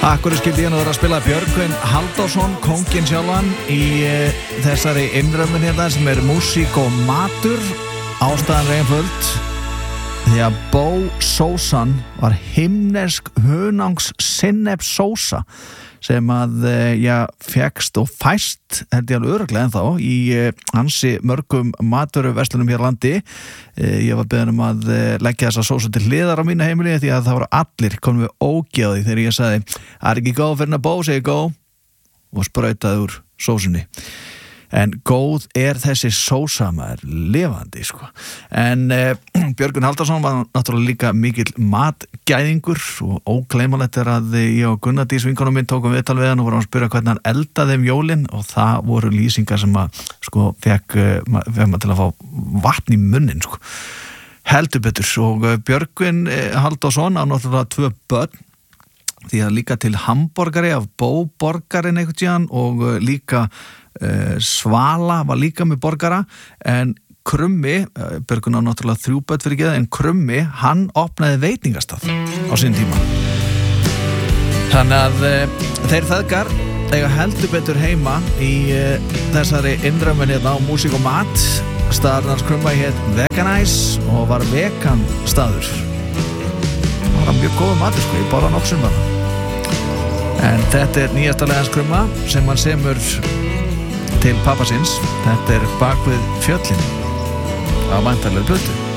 Akkur skildi ég nú vera að spila Björgvin Halldórsson, kónginn sjálfan í þessari innrömmun hérna sem músík og matur. Ástæðan er einföld því að Bo-sósan var himnesk hunangs sinnepssósa sem að fékkst og fæst held ég alveg örugglega ennþá í ansi mörgum matvöruverslunum hér á landi. Ég var beðinn að leggja þessa sósu til hliðar á mínu heimili því að það voru allir komin við ógeði þegar ég sagði er ekki góð fyrir að Bo, segi góð og sprautaði úr sósunni. En góð þessi sósa maður lifandi sko. En Björgvin Halldórsson var náttúrulega líka mikill matgæðingur og ógleymanlegt að ég og Gunnar Dís vinkonum minn tókum viðtal við hann og vorum að spyrja hvernig hann eldaði jólin og það voru lýsingar sem að sko fekk maður til að fá vatn í munnin sko. Heldur betur og Björgvin Halldórsson á náttúrulega 2 börn því að líka til hamborgari af Bo-borgarinn einhvern tíðan og líka Svala var líka með borgara en Krummi, Björgun á náttúrulega 3 börn fyrir geða en Krummi, hann opnaði veitingastað á sín tíma. Þannig að þeir feðgar eiga heldur betur heima í þessari innrömmun hérna á músík og mat. Staðurinn hans Krumma hét Veganize og var vegan staður. Það var mjög góð matur sko, ég bara nokksum bara. En þetta nýjasta lag hans Krumma sem hann semur til pappa síns. Þetta bak við fjöllin á væntanlegri plötu.